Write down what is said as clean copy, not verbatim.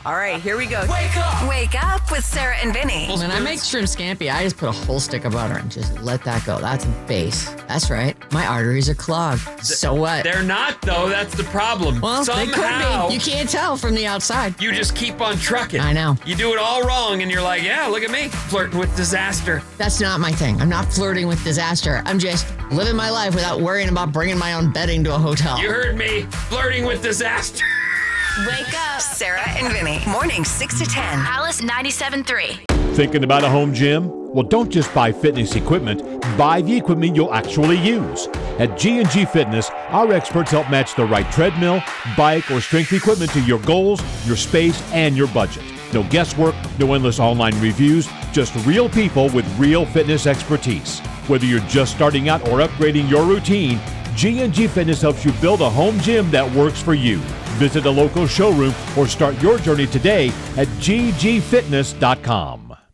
All right, here we go. Wake up with Sarah and Vinny. When I make shrimp scampi, I just put a whole stick of butter and just let that go. That's a base. That's right. My arteries are clogged. So what? They're not, though. That's the problem. Well, they could be. You can't tell from the outside. You just keep on trucking. I know. You do it all wrong, and you're like, yeah, look at me, flirting with disaster. That's not my thing. I'm not flirting with disaster. I'm just living my life without worrying about bringing my own bedding to a hotel. You heard me, flirting with disaster. Wake up. Sarah and Vinny. Morning 6 to 10. Alice 97.3. Thinking about a home gym? Well, don't just buy fitness equipment. Buy the equipment you'll actually use. At G&G Fitness, our experts help match the right treadmill, bike, or strength equipment to your goals, your space, and your budget. No guesswork, no endless online reviews, just real people with real fitness expertise. Whether you're just starting out or upgrading your routine, G&G Fitness helps you build a home gym that works for you. Visit a local showroom or start your journey today at ggfitness.com.